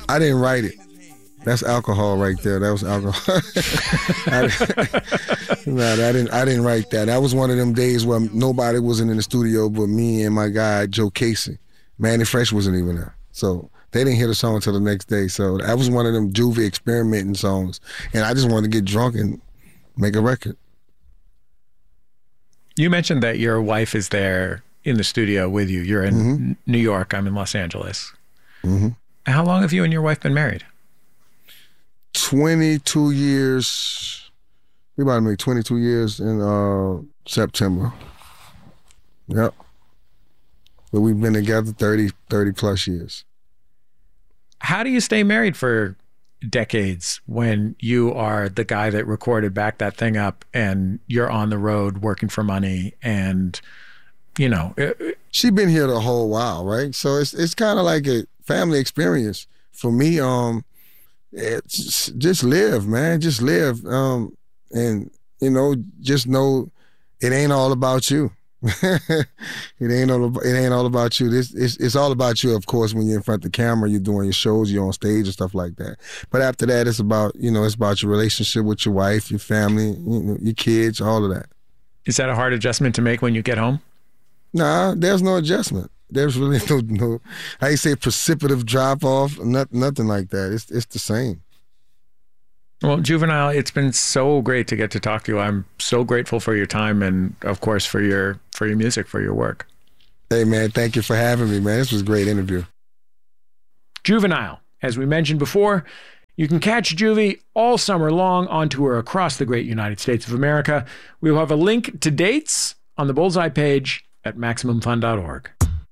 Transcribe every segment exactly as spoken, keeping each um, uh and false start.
I didn't write it. That's alcohol right there. That was alcohol. I, no, I didn't. I didn't write that. That was one of them days where nobody wasn't in the studio but me and my guy Joe Casey. Manny Fresh wasn't even there, so they didn't hear the song until the next day. So that was one of them juvie experimenting songs, and I just wanted to get drunk and make a record. You mentioned that your wife is there in the studio with you. You're in mm-hmm. New York. I'm in Los Angeles. Mm-hmm. How long have you and your wife been married? twenty-two years. We about to make twenty-two years in uh, September. Yep. But we've been together thirty, thirty plus years. How do you stay married for decades when you are the guy that recorded Back That Thing Up and you're on the road working for money and, you know. It, she been here the whole while, right? So it's it's kind of like a family experience. For me, um, it's just live, man. Just live. Um, and, you know, just know it ain't all about you. it ain't all it ain't all about you. This it's it's all about you, of course, when you're in front of the camera, you're doing your shows, you're on stage and stuff like that. But after that, it's about, you know, it's about your relationship with your wife, your family, you know, your kids, all of that. Is that a hard adjustment to make when you get home? Nah, there's no adjustment. There's really no no how you say precipitative drop off, not, nothing like that. It's it's the same. Well, Juvenile, it's been so great to get to talk to you. I'm so grateful for your time and, of course, for your for your music, for your work. Hey, man, thank you for having me, man. This was a great interview. Juvenile, as we mentioned before, you can catch Juvie all summer long on tour across the great United States of America. We will have a link to dates on the Bullseye page at Maximum Fun dot org.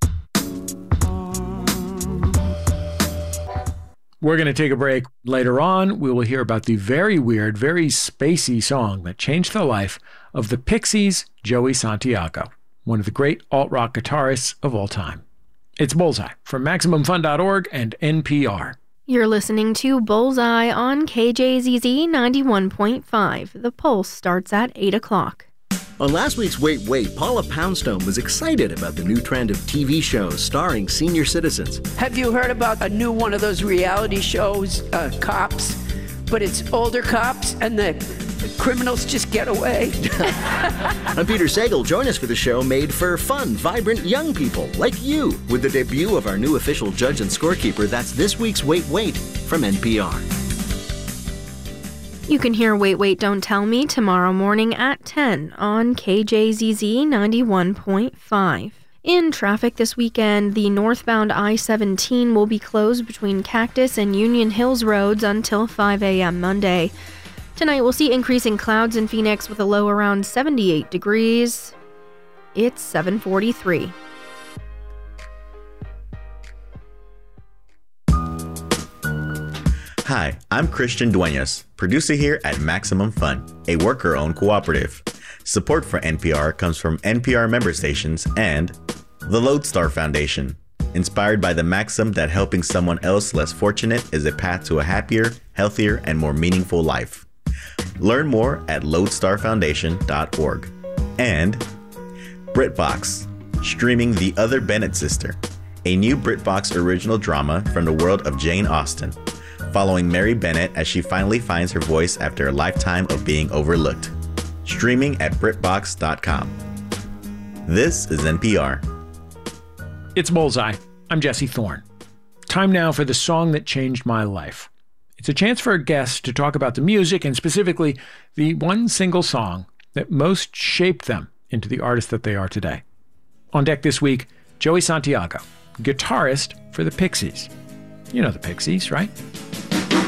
We're going to take a break. Later on, we will hear about the very weird, very spacey song that changed the life of the Pixies' Joey Santiago, one of the great alt-rock guitarists of all time. It's Bullseye from Maximum Fun dot org and N P R. You're listening to Bullseye on K J Z Z ninety-one point five. The Pulse starts at eight o'clock. On last week's Wait, Wait, Paula Poundstone was excited about the new trend of T V shows starring senior citizens. Have you heard about a new one of those reality shows, uh, Cops? But it's older cops and the criminals just get away. I'm Peter Sagal. Join us for the show made for fun, vibrant young people like you with the debut of our new official judge and scorekeeper. That's this week's Wait, Wait from N P R. You can hear Wait, Wait, Don't Tell Me tomorrow morning at ten on K J Z Z ninety-one point five. In traffic this weekend, the northbound I seventeen will be closed between Cactus and Union Hills roads until five a.m. Monday. Tonight we'll see increasing clouds in Phoenix with a low around seventy-eight degrees. It's seven forty-three. Hi, I'm Christian Dueñas, producer here at Maximum Fun, a worker-owned cooperative. Support for N P R comes from N P R member stations and the Lodestar Foundation, inspired by the maxim that helping someone else less fortunate is a path to a happier, healthier, and more meaningful life. Learn more at lodestar foundation dot org. And BritBox, streaming The Other Bennett Sister, a new BritBox original drama from the world of Jane Austen, following Mary Bennett as she finally finds her voice after a lifetime of being overlooked. Streaming at brit box dot com. This is N P R. It's Bullseye. I'm Jesse Thorne. Time now for the song that changed my life. It's a chance for a guest to talk about the music and specifically the one single song that most shaped them into the artist that they are today. On deck this week, Joey Santiago, guitarist for the Pixies. You know the Pixies, right?